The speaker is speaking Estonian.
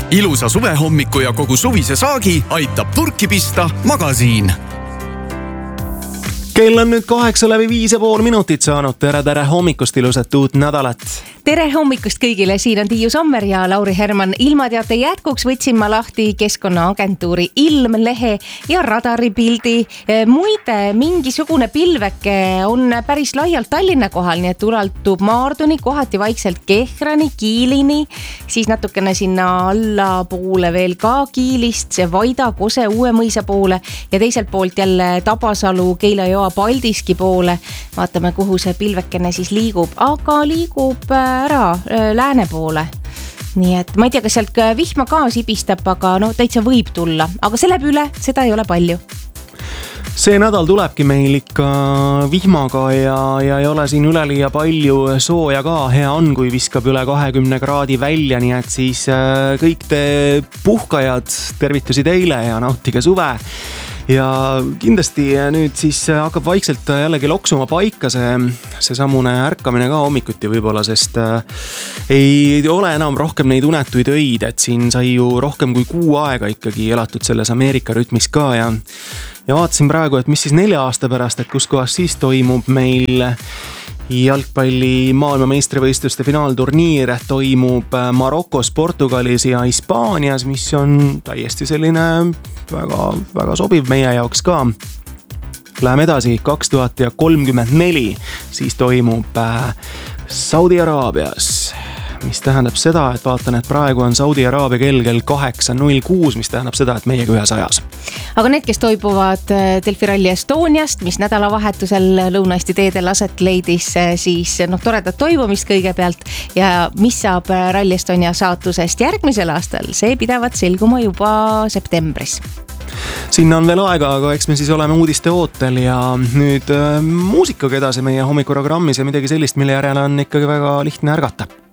Ilusa suvehommiku ja kogu suvise saagi aitab purki pista Magasiin. Kell on nüüd 8:05 saanud. Tere hommikust, ilusat uut nädalat. Tere hommikust kõigile, siin on Tiiu Sommer ja Lauri Herman. Ilmateate jätkuks võtsin ma lahti Keskkonnaagentuuri ilmlehe ja radaripildi. Muide, mingisugune pilveke on päris laialt Tallinna kohal, nii et ulatub Maarduni, kohati vaikselt Kehrani, Kiilini, siis natukene sinna alla poole veel ka Kiilist, see Vaida, Kose, Uue mõisa poole ja teiselt poolt jälle Tabasalu, Keila-Joa, Paldiski poole. Vaatame, kuhu see pilvekene siis liigub, aga liigub ära lääne poole. Nii et ma ei tea, kas sealt vihma ka sibistab, aga no täitsa võib tulla, aga see läheb üle, seda ei ole palju. See nädal tulebki meil ikka vihmaga ja ei ole siin üleliia palju sooja ka. Hea on, kui viskab üle 20 kraadi välja, nii et siis kõik te puhkajad tervitusi teile ja nautige suve. Ja kindlasti nüüd siis hakkab vaikselt jällegi loksuma paika see samune ärkamine ka hommikuti võib-olla, sest ei ole enam rohkem neid unetuid öid, et siin sai ju rohkem kui kuu aega ikkagi elatud selles Ameerika rütmis ka ja vaatasin praegu, et mis siis 4 aasta pärast, et kus kohas siis toimub meil jalgpalli maailmameistrivõistluste finaalturniir, toimub Marokos, Portugalis ja Hispaanias, mis on täiesti selline väga sobiv meie jaoks ka. Läheme edasi, 2034, siis toimub Saudi Araabias, mis tähendab seda, et vaatan, et praegu on Saudi Araabia kell 8:06, mis tähendab seda, et meiega ühes ajas. Aga need, kes toibuvad Delfi Rally Estoniast, mis nädalavahetusel Lõuna-Eesti teedel aset leidis, siis toredat toimumist kõigepealt ja mis saab Rally Estonia saatusest järgmisel aastal, see pidavat selguma juba septembris. Sinna on veel aega, aga eks me siis oleme uudiste ootel ja nüüd muusikaga edasi meie hommikuprogrammis ja midagi sellist, mille järele on ikkagi väga lihtne ärgata.